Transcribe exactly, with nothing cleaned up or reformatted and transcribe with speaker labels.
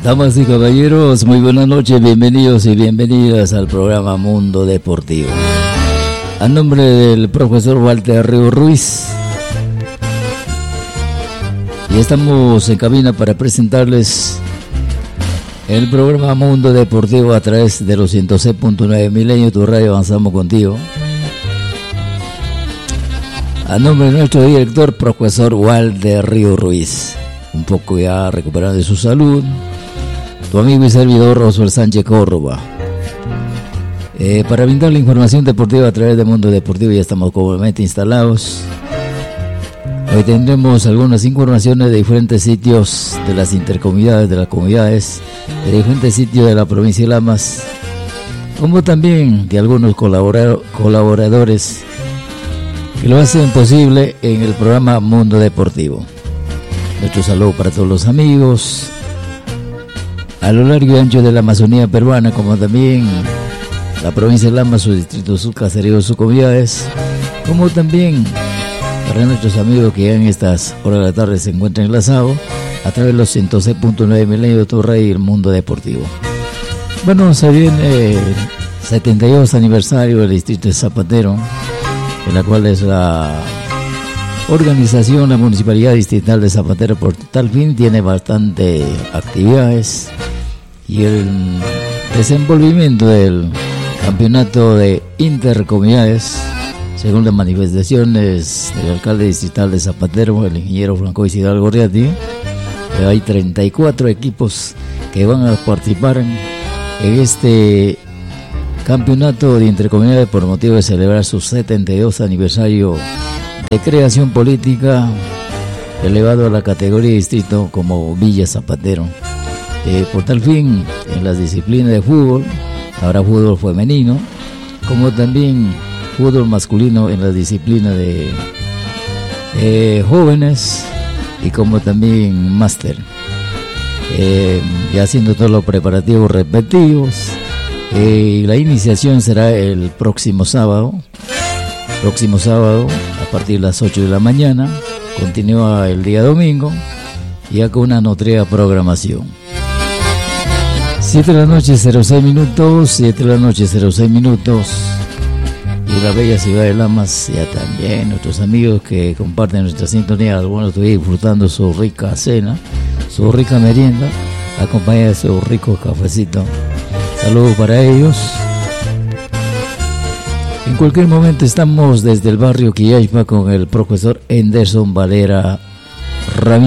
Speaker 1: Damas y caballeros, muy buenas noches, bienvenidos y bienvenidas al programa Mundo Deportivo. A nombre del profesor Walter Río Ruiz, y estamos en cabina para presentarles el programa Mundo Deportivo a través de los ciento seis punto nueve Milenio, tu radio. Avanzamos contigo. A nombre de nuestro director, profesor Walter Río Ruiz, un poco ya recuperado de su salud, tu amigo y servidor Oswald Sánchez Córdoba, eh, para brindar la información deportiva a través del Mundo Deportivo. Ya estamos cómodamente instalados. Hoy tendremos algunas informaciones de diferentes sitios de las intercomunidades, de las comunidades, de diferentes sitios de la provincia de Lamas, como también de algunos colaborador, colaboradores que lo hacen posible en el programa Mundo Deportivo. Nuestro saludo para todos los amigos a lo largo y ancho de la Amazonía peruana, como también la provincia de Lamas, su distrito, sus caseríos, sus comunidades, como también para nuestros amigos que ya en estas horas de la tarde se encuentran enlazados a través de los ciento seis punto nueve Milenio de Torre y el Mundo Deportivo. Bueno, se viene el setenta y dos aniversario del distrito de Zapatero, en la cual es la organización, la Municipalidad Distrital de Zapatero, por tal fin tiene bastante actividades, y el desenvolvimiento del campeonato de intercomunidades, según las manifestaciones del alcalde distrital de Zapatero, el ingeniero Franco Isidro Gorriati, hay treinta y cuatro equipos que van a participar en este campeonato de intercomunidades por motivo de celebrar su setenta y dos aniversario de creación política, elevado a la categoría de distrito como Villa Zapatero. Eh, por tal fin, en las disciplinas de fútbol, habrá fútbol femenino, como también fútbol masculino en la disciplina de eh, jóvenes, y como también máster, eh, y haciendo todos los preparativos respectivos. Eh, la iniciación será el próximo sábado, próximo sábado a partir de las ocho de la mañana, continúa el día domingo, ya con una nutrida programación. siete de la noche, cero seis minutos, siete de la noche, cero seis minutos. Y la bella ciudad de Lamas, ya también nuestros amigos que comparten nuestra sintonía, algunos todavía disfrutando su rica cena, su rica merienda, acompañada de su rico cafecito. Saludos para ellos. En cualquier momento estamos desde el barrio Quillaipa con el profesor Henderson Valera Ramírez.